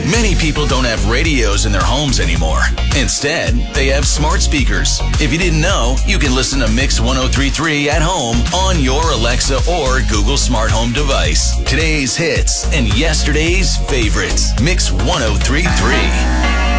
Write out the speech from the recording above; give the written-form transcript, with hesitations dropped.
Many people don't have radios in their homes anymore. Instead, they have smart speakers. If you didn't know, you can listen to Mix 103.3 at home on your Alexa or Google Smart Home device. Today's hits and yesterday's favorites. Mix 103.3.